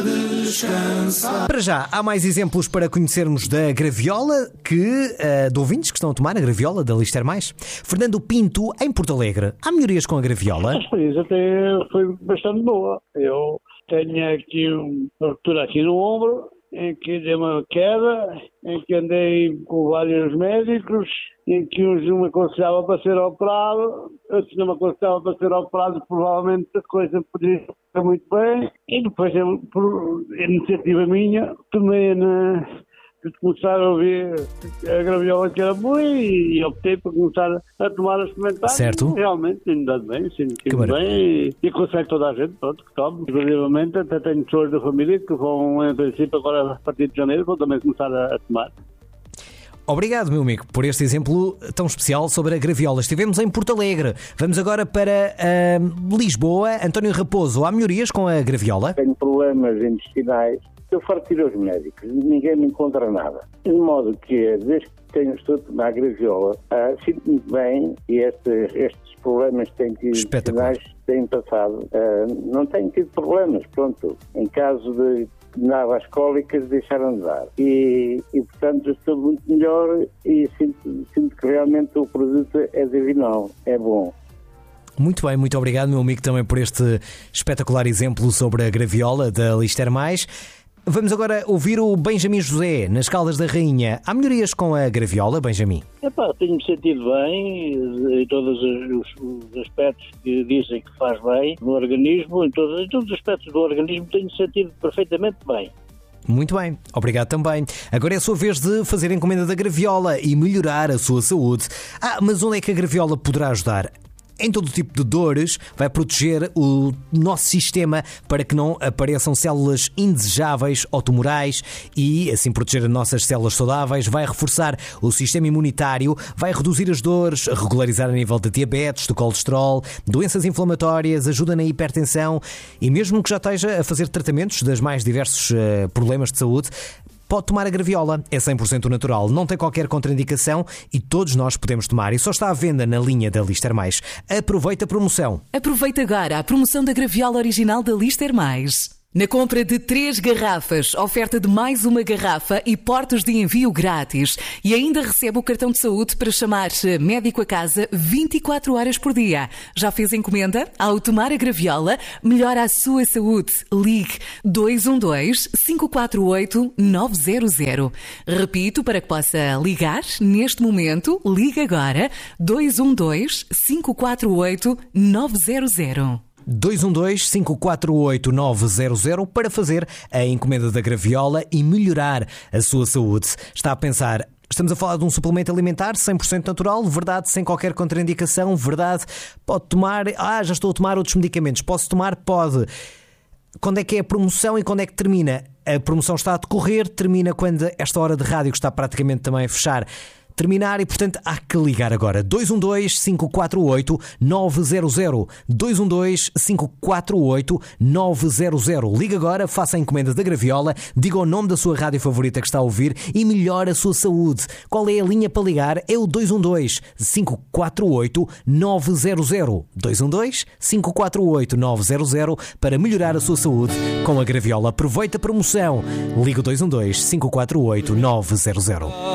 descansar. Para já, há mais exemplos para conhecermos da graviola de ouvintes que estão a tomar a graviola da Lister Mais. Fernando Pinto, em Porto Alegre, há melhorias com a graviola? A experiência até foi bastante boa. Eu tenho aqui uma ruptura aqui no ombro, em que dei uma queda, em que andei com vários médicos, em que uns me aconselhavam para ser operado, outros não me aconselhavam para ser operado, provavelmente a coisa poderia estar muito bem. E depois, por iniciativa minha, tomei de começar a ouvir a graviola que era boa e optei por começar a tomar a experimentar. Certo. Realmente, tem-me dado bem, sinto-me bem e aconselho toda a gente, pronto, que tome. Inclusive, até tenho pessoas da família que vão, em princípio, agora a partir de janeiro, vão também começar a tomar. Obrigado, meu amigo, por este exemplo tão especial sobre a graviola. Estivemos em Porto Alegre. Vamos agora para Lisboa. António Raposo, há melhorias com a graviola? Tenho problemas intestinais. Eu farto ir aos médicos, ninguém me encontra nada. De modo que, desde que estou a tomar a graviola, sinto-me bem e estes problemas que tenho tido intestinais têm passado. Não tenho tido problemas, pronto. Em caso de as cólicas deixaram de dar. E portanto, estou muito melhor e sinto que realmente o produto é divinal, é bom. Muito bem, muito obrigado, meu amigo, também por este espetacular exemplo sobre a graviola da Lister Mais. Vamos agora ouvir o Benjamin José, nas Caldas da Rainha. Há melhorias com a graviola, Benjamin? Tenho-me sentido bem em todos os aspectos que dizem que faz bem no organismo, em todos os aspectos do organismo tenho-me sentido perfeitamente bem. Muito bem, obrigado também. Agora é a sua vez de fazer a encomenda da graviola e melhorar a sua saúde. Mas onde é que a graviola poderá ajudar? Em todo tipo de dores, vai proteger o nosso sistema para que não apareçam células indesejáveis ou tumorais e assim proteger as nossas células saudáveis, vai reforçar o sistema imunitário, vai reduzir as dores, regularizar a nível de diabetes, do colesterol, doenças inflamatórias, ajuda na hipertensão e mesmo que já esteja a fazer tratamentos dos mais diversos problemas de saúde, pode tomar a graviola, é 100% natural, não tem qualquer contraindicação e todos nós podemos tomar e só está à venda na linha da Lister Mais. Aproveita a promoção. Aproveita agora a promoção da graviola original da Lister Mais. Na compra de 3 garrafas, oferta de mais uma garrafa e portos de envio grátis. E ainda recebe o cartão de saúde para chamar médico a casa 24 horas por dia. Já fez encomenda? Ao tomar a graviola, melhora a sua saúde. Ligue 212-548-900. Repito, para que possa ligar neste momento, ligue agora 212-548-900. 212-548-900 para fazer a encomenda da graviola e melhorar a sua saúde. Está a pensar, estamos a falar de um suplemento alimentar 100% natural, verdade, sem qualquer contraindicação, verdade, pode tomar, já estou a tomar outros medicamentos, posso tomar? Pode. Quando é que é a promoção e quando é que termina? A promoção está a decorrer, termina quando esta hora de rádio, que está praticamente também a fechar, terminar e, portanto, há que ligar agora. 212-548-900. 212-548-900. Liga agora, faça a encomenda da graviola, diga o nome da sua rádio favorita que está a ouvir e melhore a sua saúde. Qual é a linha para ligar? É o 212-548-900. 212-548-900 para melhorar a sua saúde com a graviola. Aproveita a promoção. Liga o 212-548-900.